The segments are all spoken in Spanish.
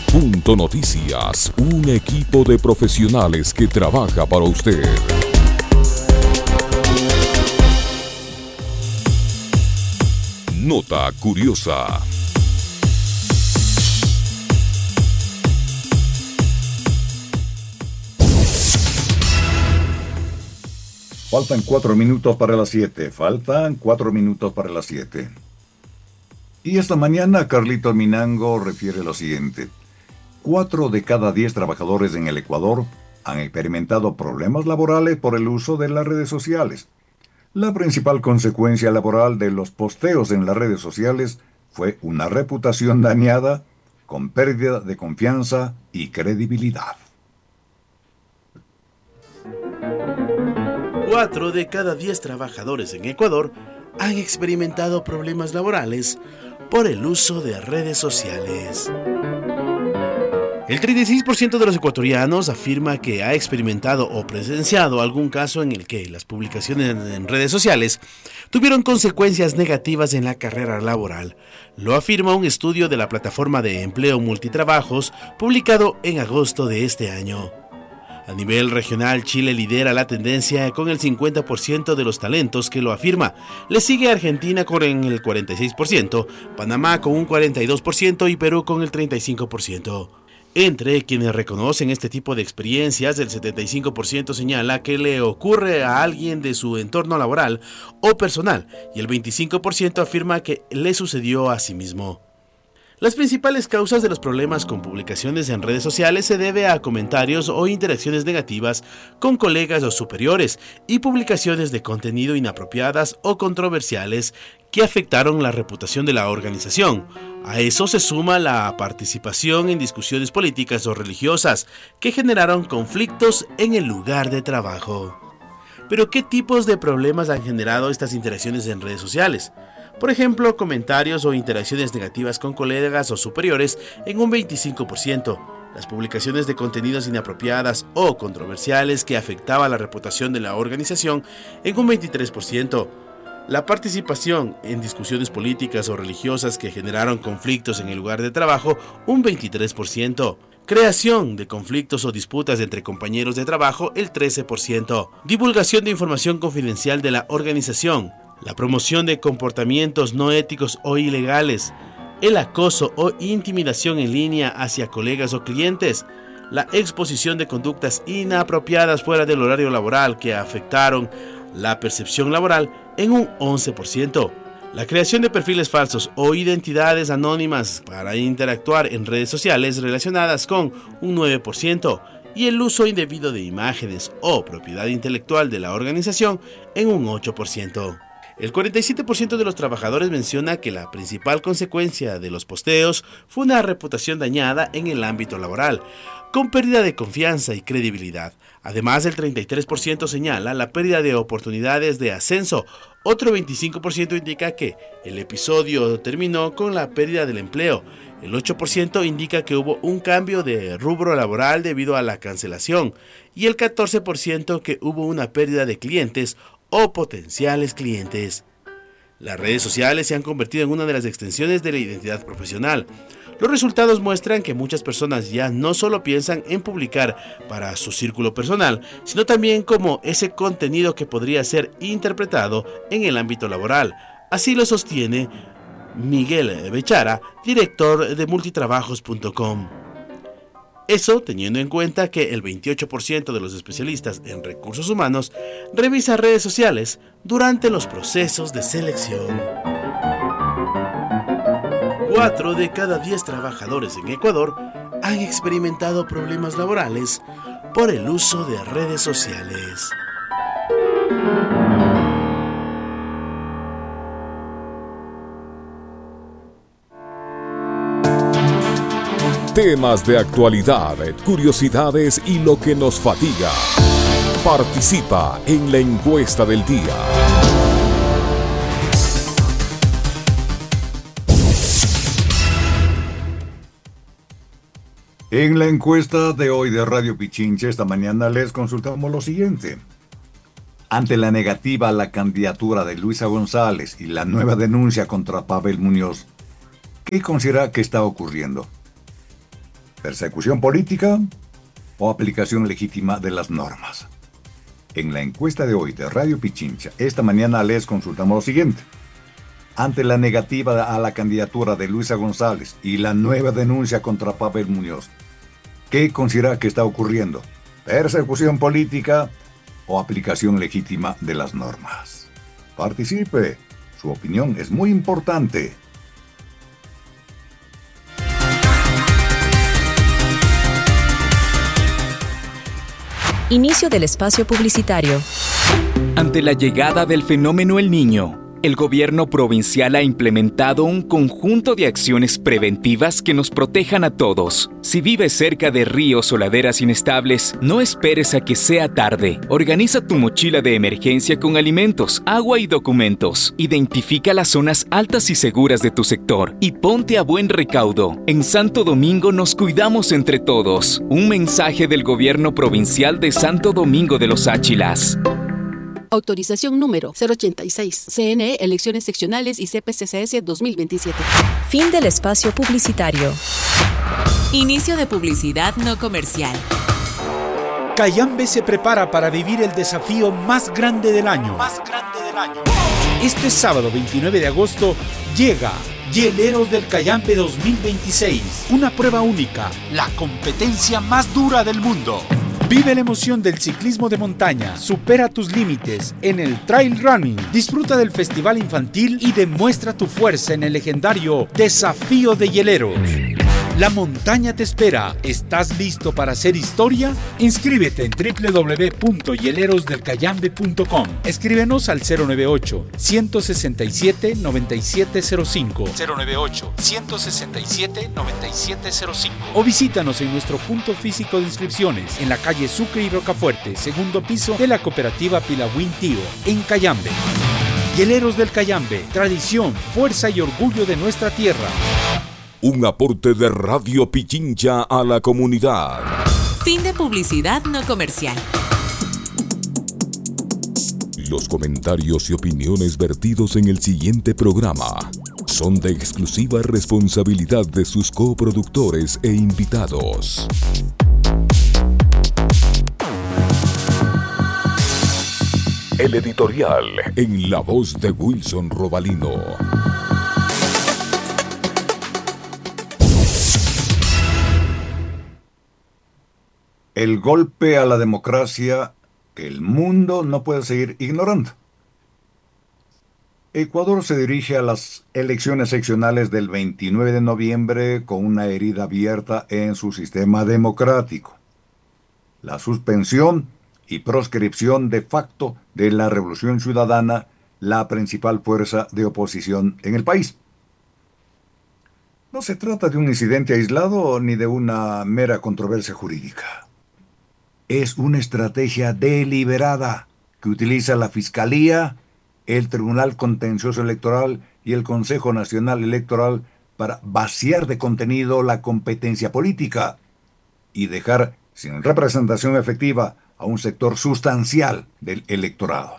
Punto Noticias, un equipo de profesionales que trabaja para usted. Nota curiosa. Faltan 4 minutos para las 7. Y esta mañana Carlito Minango refiere lo siguiente. 4 de cada 10 trabajadores en el Ecuador han experimentado problemas laborales por el uso de las redes sociales. La principal consecuencia laboral de los posteos en las redes sociales fue una reputación dañada con pérdida de confianza y credibilidad. 4 de cada 10 trabajadores en Ecuador han experimentado problemas laborales por el uso de redes sociales. El 36% de los ecuatorianos afirma que ha experimentado o presenciado algún caso en el que las publicaciones en redes sociales tuvieron consecuencias negativas en la carrera laboral. Lo afirma un estudio de la plataforma de empleo Multitrabajos publicado en agosto de este año. A nivel regional, Chile lidera la tendencia con el 50% de los talentos que lo afirma. Le sigue Argentina con el 46%, Panamá con un 42% y Perú con el 35%. Entre quienes reconocen este tipo de experiencias, el 75% señala que le ocurre a alguien de su entorno laboral o personal y el 25% afirma que le sucedió a sí mismo. Las principales causas de los problemas con publicaciones en redes sociales se debe a comentarios o interacciones negativas con colegas o superiores y publicaciones de contenido inapropiadas o controversiales que afectaron la reputación de la organización. A eso se suma la participación en discusiones políticas o religiosas que generaron conflictos en el lugar de trabajo. Pero ¿qué tipos de problemas han generado estas interacciones en redes sociales? Por ejemplo, comentarios o interacciones negativas con colegas o superiores en un 25%, las publicaciones de contenidos inapropiadas o controversiales que afectaban la reputación de la organización en un 23%, la participación en discusiones políticas o religiosas que generaron conflictos en el lugar de trabajo un 23%, creación de conflictos o disputas entre compañeros de trabajo el 13%, divulgación de información confidencial de la organización, la promoción de comportamientos no éticos o ilegales, el acoso o intimidación en línea hacia colegas o clientes, la exposición de conductas inapropiadas fuera del horario laboral que afectaron la percepción laboral en un 11%, la creación de perfiles falsos o identidades anónimas para interactuar en redes sociales relacionadas con un 9%, y el uso indebido de imágenes o propiedad intelectual de la organización en un 8%. El 47% de los trabajadores menciona que la principal consecuencia de los posteos fue una reputación dañada en el ámbito laboral, con pérdida de confianza y credibilidad. Además, el 33% señala la pérdida de oportunidades de ascenso. Otro 25% indica que el episodio terminó con la pérdida del empleo. El 8% indica que hubo un cambio de rubro laboral debido a la cancelación. Y el 14% que hubo una pérdida de clientes o potenciales clientes. Las redes sociales se han convertido en una de las extensiones de la identidad profesional. Los resultados muestran que muchas personas ya no solo piensan en publicar para su círculo personal, sino también como ese contenido que podría ser interpretado en el ámbito laboral. Así lo sostiene Miguel Bechara, director de multitrabajos.com. Eso teniendo en cuenta que el 28% de los especialistas en recursos humanos revisa redes sociales durante los procesos de selección. 4 de cada 10 trabajadores en Ecuador han experimentado problemas laborales por el uso de redes sociales. Temas de actualidad, curiosidades y lo que nos fatiga. Participa en la encuesta del día. En la encuesta de hoy de Radio Pichinche, esta mañana les consultamos lo siguiente. Ante la negativa a la candidatura de Luisa González y la nueva denuncia contra Pavel Muñoz, ¿qué considera que está ocurriendo? ¿Persecución política o aplicación legítima de las normas? En la encuesta de hoy de Radio Pichincha, esta mañana les consultamos lo siguiente. Ante la negativa a la candidatura de Luisa González y la nueva denuncia contra Pavel Muñoz, ¿qué considera que está ocurriendo? ¿Persecución política o aplicación legítima de las normas? Participe, su opinión es muy importante. Inicio del espacio publicitario. Ante la llegada del fenómeno El Niño, el gobierno provincial ha implementado un conjunto de acciones preventivas que nos protejan a todos. Si vives cerca de ríos o laderas inestables, no esperes a que sea tarde. Organiza tu mochila de emergencia con alimentos, agua y documentos. Identifica las zonas altas y seguras de tu sector y ponte a buen recaudo. En Santo Domingo nos cuidamos entre todos. Un mensaje del gobierno provincial de Santo Domingo de los Áchilas. Autorización número 086. CNE, Elecciones Seccionales y CPCCS 2027. Fin del espacio publicitario. Inicio de publicidad no comercial. Cayambe se prepara para vivir el desafío más grande del año. Este sábado 29 de agosto llega Hieleros del Cayambe 2026. Una prueba única, la competencia más dura del mundo. Vive la emoción del ciclismo de montaña, supera tus límites en el trail running, disfruta del festival infantil y demuestra tu fuerza en el legendario Desafío de Hieleros. La montaña te espera. ¿Estás listo para hacer historia? Inscríbete en www.hielerosdelcayambe.com. Escríbenos al 098-167-9705. 098-167-9705. O visítanos en nuestro punto físico de inscripciones en la calle Sucre y Rocafuerte, segundo piso de la cooperativa Pilahuín Tío, en Cayambe. Hieleros del Cayambe, tradición, fuerza y orgullo de nuestra tierra. Un aporte de Radio Pichincha a la comunidad. Fin de publicidad no comercial. Los comentarios y opiniones vertidos en el siguiente programa son de exclusiva responsabilidad de sus coproductores e invitados. El editorial en la voz de Wilson Robalino. El golpe a la democracia que el mundo no puede seguir ignorando. Ecuador se dirige a las elecciones seccionales del 29 de noviembre con una herida abierta en su sistema democrático. La suspensión y proscripción de facto de la Revolución Ciudadana, la principal fuerza de oposición en el país. No se trata de un incidente aislado ni de una mera controversia jurídica. Es una estrategia deliberada que utiliza la Fiscalía, el Tribunal Contencioso Electoral y el Consejo Nacional Electoral para vaciar de contenido la competencia política y dejar sin representación efectiva a un sector sustancial del electorado.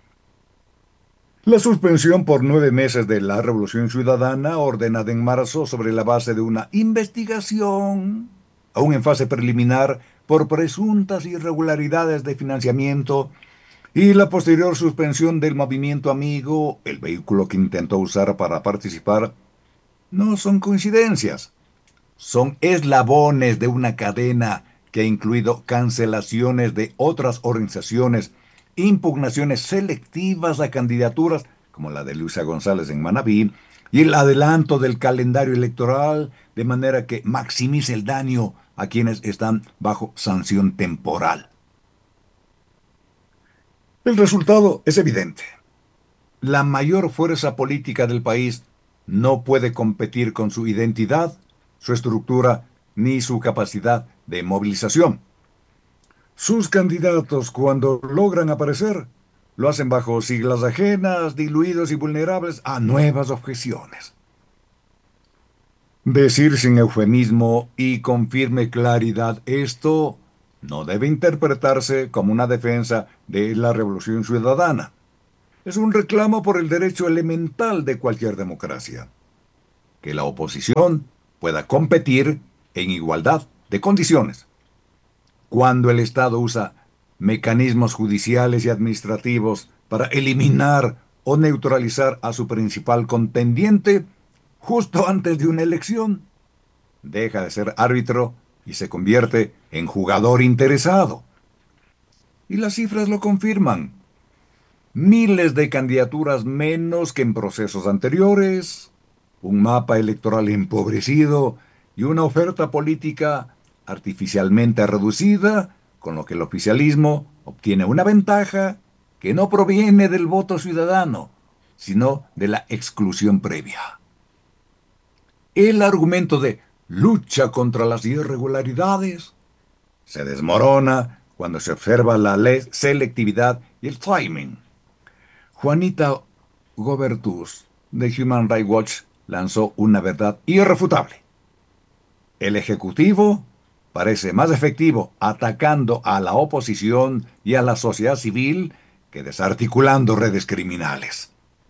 La suspensión por 9 meses de la Revolución Ciudadana, ordenada en marzo sobre la base de una investigación, aún en fase preliminar, por presuntas irregularidades de financiamiento, y la posterior suspensión del Movimiento Amigo, el vehículo que intentó usar para participar, no son coincidencias. Son eslabones de una cadena que ha incluido cancelaciones de otras organizaciones, impugnaciones selectivas a candidaturas, como la de Luisa González en Manabí, y el adelanto del calendario electoral, de manera que maximice el daño a quienes están bajo sanción temporal. El resultado es evidente. La mayor fuerza política del país no puede competir con su identidad, su estructura, ni su capacidad de movilización. Sus candidatos, cuando logran aparecer, lo hacen bajo siglas ajenas, diluidos y vulnerables a nuevas objeciones. Decir sin eufemismo y con firme claridad esto no debe interpretarse como una defensa de la Revolución Ciudadana. Es un reclamo por el derecho elemental de cualquier democracia: que la oposición pueda competir en igualdad de condiciones. Cuando el Estado usa mecanismos judiciales y administrativos para eliminar o neutralizar a su principal contendiente justo antes de una elección, deja de ser árbitro y se convierte en jugador interesado. Y las cifras lo confirman. Miles de candidaturas menos que en procesos anteriores, un mapa electoral empobrecido y una oferta política artificialmente reducida, con lo que el oficialismo obtiene una ventaja que no proviene del voto ciudadano, sino de la exclusión previa. El argumento de lucha contra las irregularidades se desmorona cuando se observa la selectividad y el timing. Juanita Gobertus, de Human Rights Watch, lanzó una verdad irrefutable. El Ejecutivo parece más efectivo atacando a la oposición y a la sociedad civil que desarticulando redes criminales.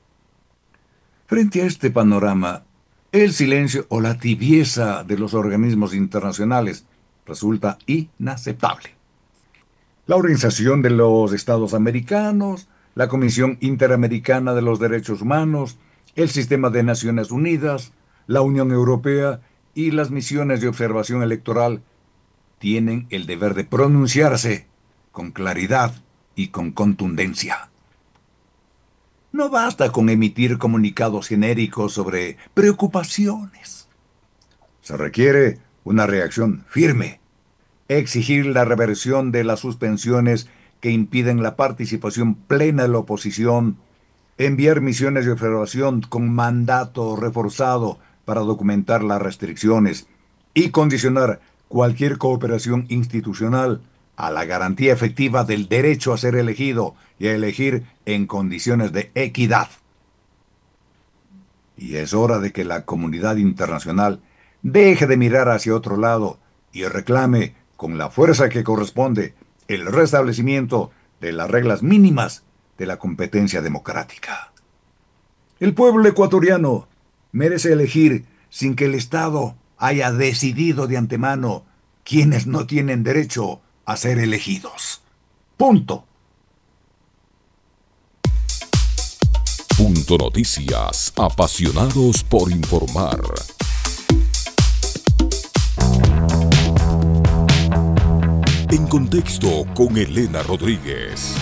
Frente a este panorama, el silencio o la tibieza de los organismos internacionales resulta inaceptable. La Organización de los Estados Americanos, la Comisión Interamericana de los Derechos Humanos, el Sistema de Naciones Unidas, la Unión Europea y las misiones de observación electoral tienen el deber de pronunciarse con claridad y con contundencia. No basta con emitir comunicados genéricos sobre preocupaciones. Se requiere una reacción firme, exigir la reversión de las suspensiones que impiden la participación plena de la oposición, enviar misiones de observación con mandato reforzado para documentar las restricciones y condicionar cualquier cooperación institucional a la garantía efectiva del derecho a ser elegido y a elegir en condiciones de equidad. Y es hora de que la comunidad internacional deje de mirar hacia otro lado y reclame con la fuerza que corresponde el restablecimiento de las reglas mínimas de la competencia democrática. El pueblo ecuatoriano merece elegir sin que el Estado haya decidido de antemano quienes no tienen derecho a ser elegidos. Punto. Punto Noticias, apasionados por informar. En contexto con Elena Rodríguez.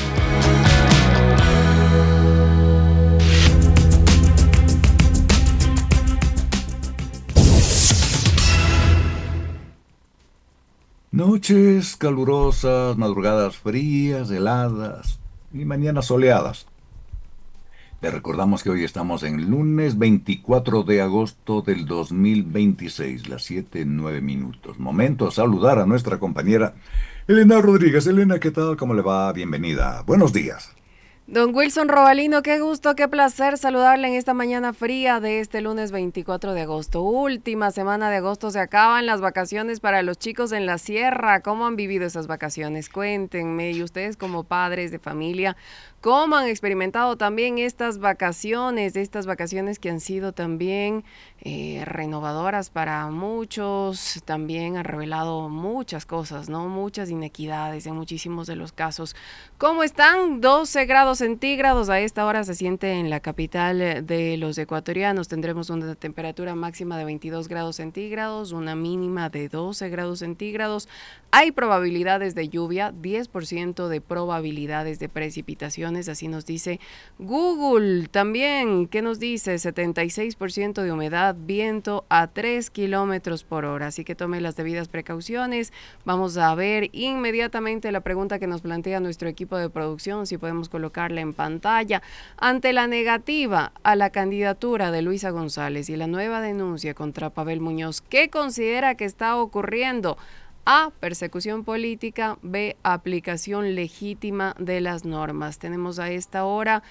Noches calurosas, madrugadas frías, heladas y mañanas soleadas. Le recordamos que hoy estamos en lunes 24 de agosto del 2026, las 7:09. Momento de saludar a nuestra compañera Elena Rodríguez. Elena, ¿qué tal? ¿Cómo le va? Bienvenida. Buenos días. Don Wilson Robalino, qué gusto, qué placer saludarle en esta mañana fría de este lunes 24 de agosto. Última semana de agosto, se acaban las vacaciones para los chicos en la sierra. ¿Cómo han vivido esas vacaciones? Cuéntenme, y ustedes como padres de familia, ¿cómo han experimentado también estas vacaciones que han sido también renovadoras para muchos? También han revelado muchas cosas, ¿no? Muchas inequidades en muchísimos de los casos. ¿Cómo están? 12 grados centígrados a esta hora se siente en la capital de los ecuatorianos. Tendremos una temperatura máxima de 22 grados centígrados, una mínima de 12 grados centígrados. Hay probabilidades de lluvia, 10% de probabilidades de precipitaciones, así nos dice Google. También, ¿qué nos dice? 76% de humedad, viento a 3 kilómetros por hora. Así que tome las debidas precauciones. Vamos a ver inmediatamente la pregunta que nos plantea nuestro equipo de producción, si podemos colocarla en pantalla. Ante la negativa a la candidatura de Luisa González y la nueva denuncia contra Pavel Muñoz, ¿qué considera que está ocurriendo? A, persecución política. B, aplicación legítima de las normas. Tenemos a esta hora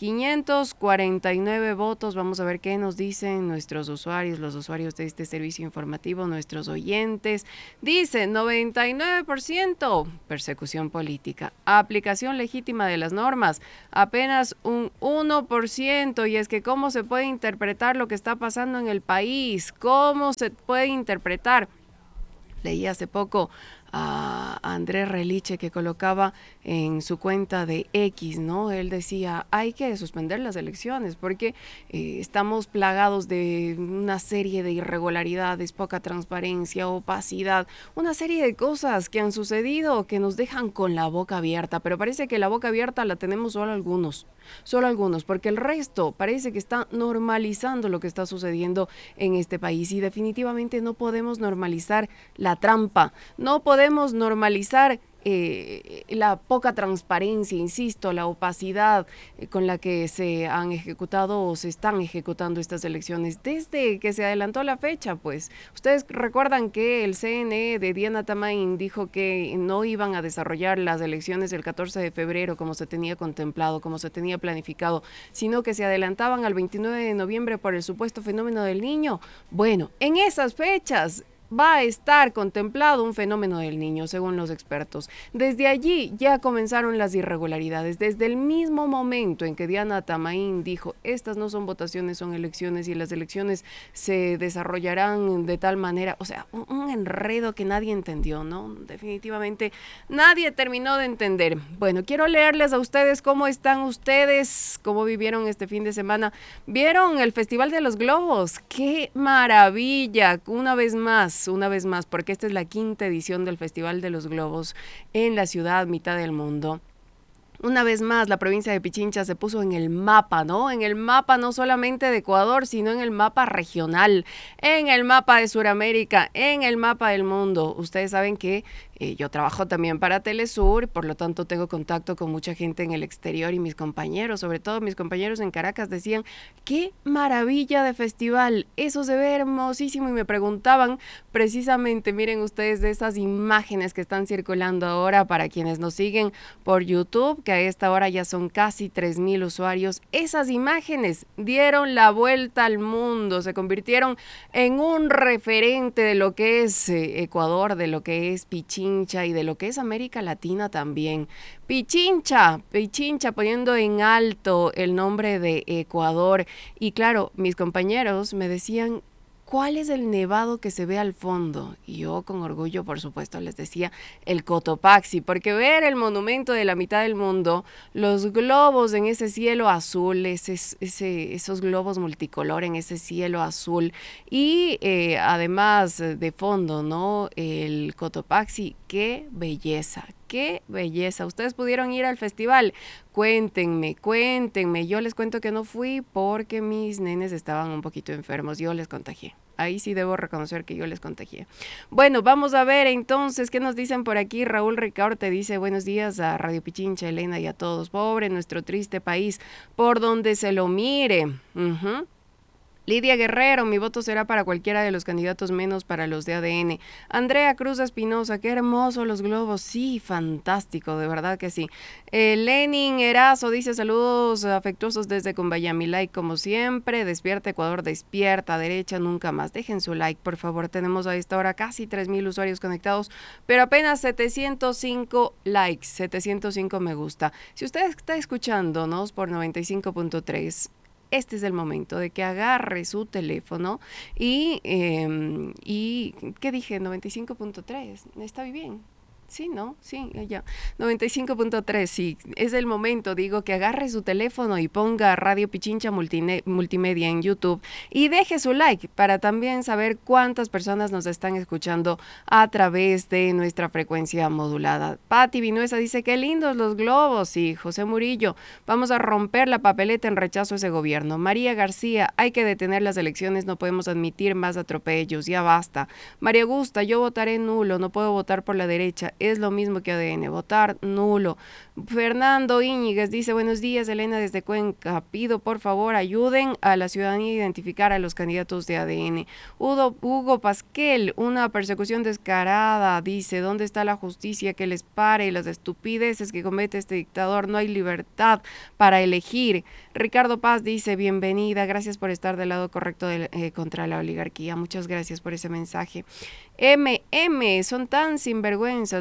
549 votos. Vamos a ver qué nos dicen nuestros usuarios, los usuarios de este servicio informativo, nuestros oyentes. Dice 99% persecución política. Aplicación legítima de las normas, apenas un 1%. Y es que ¿cómo se puede interpretar lo que está pasando en el país? ¿Cómo se puede interpretar Leí hace poco a Andrés Reliche que colocaba en su cuenta de X, ¿no? Él decía, hay que suspender las elecciones porque estamos plagados de una serie de irregularidades, poca transparencia, opacidad, una serie de cosas que han sucedido que nos dejan con la boca abierta, pero parece que la boca abierta la tenemos solo algunos, porque el resto parece que está normalizando lo que está sucediendo en este país y definitivamente no podemos normalizar la trampa, no podemos normalizar la poca transparencia, insisto, la opacidad con la que se han ejecutado o se están ejecutando estas elecciones desde que se adelantó la fecha. Pues ustedes recuerdan que el CNE de Diana Tamain dijo que no iban a desarrollar las elecciones el 14 de febrero como se tenía contemplado, como se tenía planificado, sino que se adelantaban al 29 de noviembre por el supuesto fenómeno del Niño. Bueno, en esas fechas va a estar contemplado un fenómeno del Niño, según los expertos. Desde allí ya comenzaron las irregularidades. Desde el mismo momento en que Diana Tamain dijo, estas no son votaciones, son elecciones y las elecciones se desarrollarán de tal manera, o sea, un enredo que nadie entendió, ¿no? Definitivamente nadie terminó de entender. Bueno, quiero leerles a ustedes cómo están ustedes, cómo vivieron este fin de semana. ¿Vieron el Festival de los Globos? ¡Qué maravilla! Una vez más, porque esta es la 5ª edición del Festival de los Globos en la ciudad mitad del mundo. Una vez más, la provincia de Pichincha se puso en el mapa, ¿no? En el mapa no solamente de Ecuador, sino en el mapa regional, en el mapa de Sudamérica, en el mapa del mundo. Ustedes saben que yo trabajo también para Telesur, por lo tanto tengo contacto con mucha gente en el exterior y mis compañeros, sobre todo mis compañeros en Caracas, decían, ¡qué maravilla de festival! Eso se ve hermosísimo y me preguntaban precisamente, miren ustedes de esas imágenes que están circulando ahora para quienes nos siguen por YouTube, que a esta hora ya son casi 3,000 usuarios. Esas imágenes dieron la vuelta al mundo, se convirtieron en un referente de lo que es Ecuador, de lo que es Pichincha y de lo que es América Latina también. Pichincha poniendo en alto el nombre de Ecuador. Y claro, mis compañeros me decían, ¿cuál es el nevado que se ve al fondo? Y yo con orgullo, por supuesto, les decía el Cotopaxi, porque ver el monumento de la mitad del mundo, los globos en ese cielo azul, esos globos multicolor en ese cielo azul y además de fondo, ¿no? El Cotopaxi, ¡qué belleza! ¡Qué belleza! ¿Ustedes pudieron ir al festival? Cuéntenme. Yo les cuento que no fui porque mis nenes estaban un poquito enfermos. Yo les contagié. Ahí sí debo reconocer que yo les contagié. Bueno, vamos a ver entonces qué nos dicen por aquí. Raúl Ricaurte te dice buenos días a Radio Pichincha, Elena y a todos. Pobre nuestro triste país, por donde se lo mire. Lidia Guerrero, mi voto será para cualquiera de los candidatos menos para los de ADN. Andrea Cruz Espinosa, qué hermoso los globos. Sí, fantástico, de verdad que sí. Lenin Erazo dice saludos afectuosos desde Cumbayami. Like como siempre. Despierta Ecuador, despierta. Derecha nunca más. Dejen su like, por favor. Tenemos a esta hora casi 3,000 usuarios conectados, pero apenas 705 likes, 705 me gusta. Si usted está escuchándonos por 95.3, este es el momento de que agarre su teléfono y ¿qué dije? 95.3, ¿está bien? Sí, ¿no? Sí, ya. 95.3, sí. Es el momento, digo, que agarre su teléfono y ponga Radio Pichincha Multimedia en YouTube y deje su like para también saber cuántas personas nos están escuchando a través de nuestra frecuencia modulada. Patti Vinuesa dice, qué lindos los globos. Y José Murillo, vamos a romper la papeleta en rechazo a ese gobierno. María García, hay que detener las elecciones, no podemos admitir más atropellos, ya basta. María Augusta, yo votaré nulo, no puedo votar por la derecha. Es lo mismo que ADN, votar nulo. Fernando Íñiguez dice, buenos días, Elena desde Cuenca. Pido, por favor, ayuden a la ciudadanía a identificar a los candidatos de ADN. Hugo Pasquel, una persecución descarada, dice, ¿dónde está la justicia que les pare las estupideces que comete este dictador? No hay libertad para elegir. Ricardo Paz dice, bienvenida, gracias por estar del lado correcto contra la oligarquía. Muchas gracias por ese mensaje. MM, son tan sinvergüenzas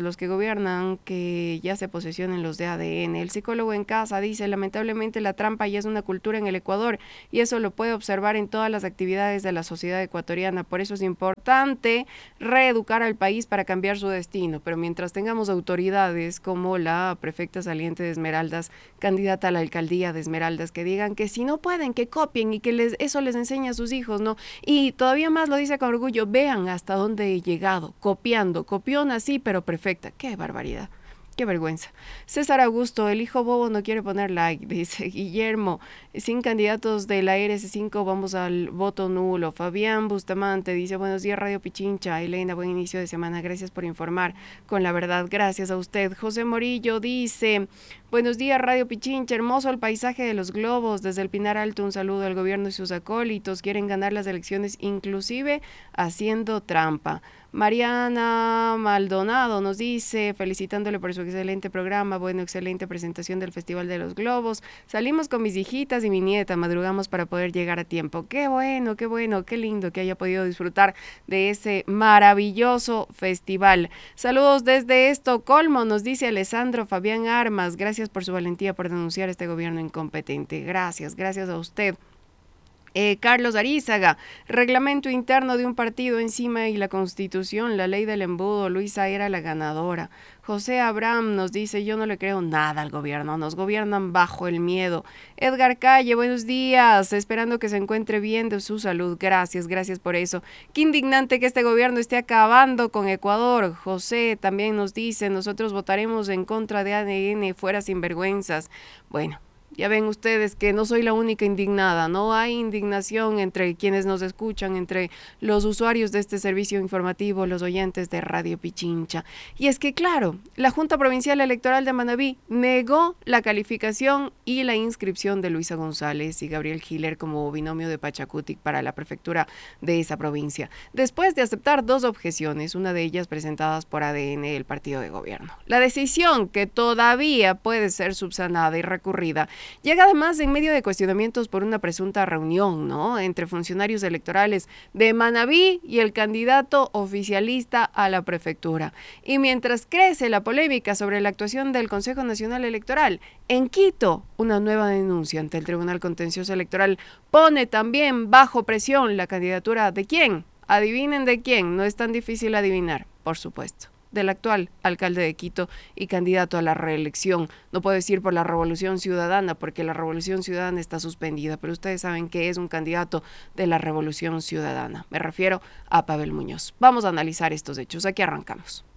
los que gobiernan, que ya se posesionen los de ADN. El psicólogo en casa dice, lamentablemente la trampa ya es una cultura en el Ecuador y eso lo puede observar en todas las actividades de la sociedad ecuatoriana. Por eso es importante reeducar al país para cambiar su destino. Pero mientras tengamos autoridades como la prefecta saliente de Esmeraldas, candidata a la alcaldía de Esmeraldas, que digan que si no pueden, que copien y que eso les enseña a sus hijos, ¿no? Y todavía más lo dice con orgullo, vean hasta dónde he llegado, copiando, copiona sí, pero perfecta. ¡Qué barbaridad! ¡Qué vergüenza! César Augusto, el hijo bobo no quiere poner like, dice Guillermo. Sin candidatos de la RS5 vamos al voto nulo. Fabián Bustamante dice, buenos días Radio Pichincha. Elena, buen inicio de semana. Gracias por informar con la verdad. Gracias a usted. José Morillo dice, buenos días Radio Pichincha. Hermoso el paisaje de los globos. Desde el Pinar Alto un saludo al gobierno y sus acólitos. Quieren ganar las elecciones inclusive haciendo trampa. Mariana Maldonado nos dice, felicitándole por su excelente programa, bueno, excelente presentación del Festival de los Globos. Salimos con mis hijitas y mi nieta, madrugamos para poder llegar a tiempo. Qué bueno, qué lindo que haya podido disfrutar de ese maravilloso festival. Saludos desde Estocolmo, nos dice Alessandro Fabián Armas. Gracias por su valentía por denunciar este gobierno incompetente. Gracias a usted. Carlos Arízaga, reglamento interno de un partido encima y la constitución, la ley del embudo, Luisa era la ganadora. José Abraham nos dice, yo no le creo nada al gobierno, nos gobiernan bajo el miedo. Edgar Calle, buenos días, esperando que se encuentre bien de su salud. Gracias por eso. Qué indignante que este gobierno esté acabando con Ecuador. José también nos dice, nosotros votaremos en contra de ADN, fuera sinvergüenzas. Bueno, ya ven ustedes que no soy la única indignada, no hay indignación entre quienes nos escuchan, entre los usuarios de este servicio informativo, los oyentes de Radio Pichincha. Y es que, claro, la Junta Provincial Electoral de Manabí negó la calificación y la inscripción de Luisa González y Gabriel Giler como binomio de Pachacutic para la prefectura de esa provincia, después de aceptar 2 objeciones, una de ellas presentadas por ADN, el partido de gobierno. La decisión, que todavía puede ser subsanada y recurrida, llega además en medio de cuestionamientos por una presunta reunión, ¿no?, entre funcionarios electorales de Manabí y el candidato oficialista a la prefectura. Y mientras crece la polémica sobre la actuación del Consejo Nacional Electoral, en Quito, una nueva denuncia ante el Tribunal Contencioso Electoral pone también bajo presión la candidatura de ¿quién? Adivinen de quién, no es tan difícil adivinar, por supuesto, del actual alcalde de Quito y candidato a la reelección. No puedo decir por la Revolución Ciudadana, porque la Revolución Ciudadana está suspendida, pero ustedes saben que es un candidato de la Revolución Ciudadana. Me refiero a Pavel Muñoz. Vamos a analizar estos hechos. Aquí arrancamos.